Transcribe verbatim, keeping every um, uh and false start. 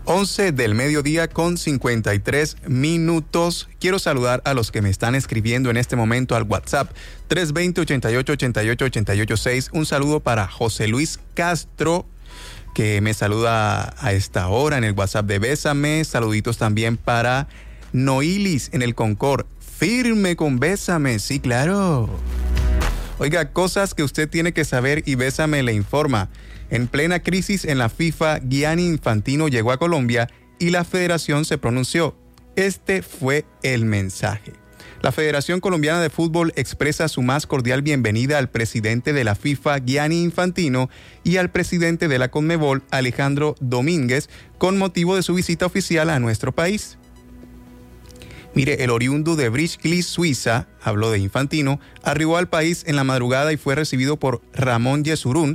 once del mediodía con cincuenta y tres minutos. Quiero saludar a los que me están escribiendo en este momento al WhatsApp tres dos cero, ochenta y ocho, ochenta y ocho, ochenta y ocho seis. Un saludo para José Luis Castro, que me saluda a esta hora en el WhatsApp de Bésame. Saluditos también para Noilis en el Concord. Firme con Bésame, sí, claro. Oiga, cosas que usted tiene que saber y Bésame le informa. En plena crisis en la FIFA, Gianni Infantino llegó a Colombia y la federación se pronunció. Este fue el mensaje. La Federación Colombiana de Fútbol expresa su más cordial bienvenida al presidente de la FIFA, Gianni Infantino, y al presidente de la Conmebol, Alejandro Domínguez, con motivo de su visita oficial a nuestro país. Mire, el oriundo de Briskli, Suiza, habló de Infantino, arribó al país en la madrugada y fue recibido por Ramón Yesurún,